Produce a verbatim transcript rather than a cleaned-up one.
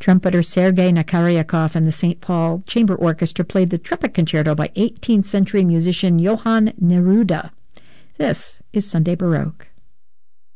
Trumpeter Sergei Nakaryakov and the Saint Paul Chamber Orchestra played the trumpet concerto by eighteenth century musician Johann Neruda. This is Sunday Baroque.